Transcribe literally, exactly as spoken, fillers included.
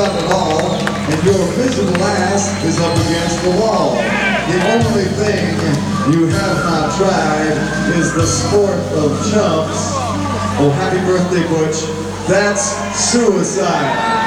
stuff at all, and your physical ass is up against the wall. The only thing you have not tried is the sport of chumps. Oh, happy birthday, Butch. That's suicide.